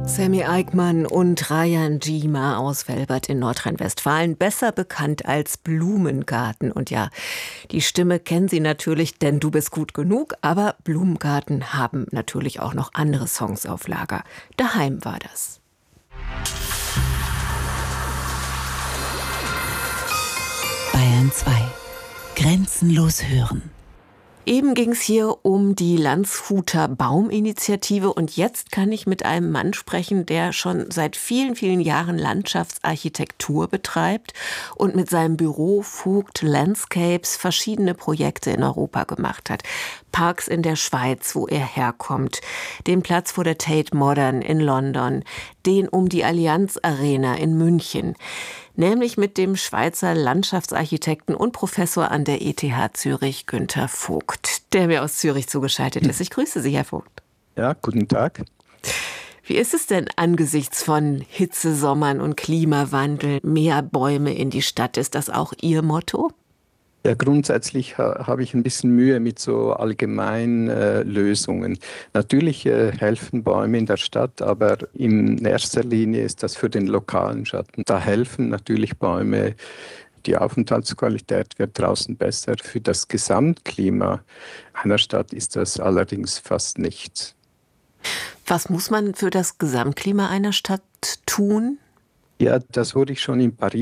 Sammy Eickmann und Rayan Jima aus Velbert in Nordrhein-Westfalen, besser bekannt als Blumengarten. Und ja, die Stimme kennen Sie natürlich, denn Du bist gut genug. Aber Blumengarten haben natürlich auch noch andere Songs auf Lager. Daheim war das. Bayern 2. Grenzenlos hören. Eben ging es hier um die Landshuter Bauminitiative und jetzt kann ich mit einem Mann sprechen, der schon seit vielen, vielen Jahren Landschaftsarchitektur betreibt und mit seinem Büro Vogt Landscapes verschiedene Projekte in Europa gemacht hat. Parks in der Schweiz, wo er herkommt, den Platz vor der Tate Modern in London, den um die Allianz Arena in München. Nämlich mit dem Schweizer Landschaftsarchitekten und Professor an der ETH Zürich, Günther Vogt, der mir aus Zürich zugeschaltet ist. Ich grüße Sie, Herr Vogt. Ja, guten Tag. Wie ist es denn angesichts von Hitzesommern und Klimawandel, mehr Bäume in die Stadt? Ist das auch Ihr Motto? Ja, grundsätzlich habe ich ein bisschen Mühe mit so allgemeinen Lösungen. Natürlich helfen Bäume in der Stadt, aber in erster Linie ist das für den lokalen Schatten. Da helfen natürlich Bäume. Die Aufenthaltsqualität wird draußen besser. Für das Gesamtklima einer Stadt ist das allerdings fast nichts. Was muss man für das Gesamtklima einer Stadt tun? Ja, das wurde ich schon in Paris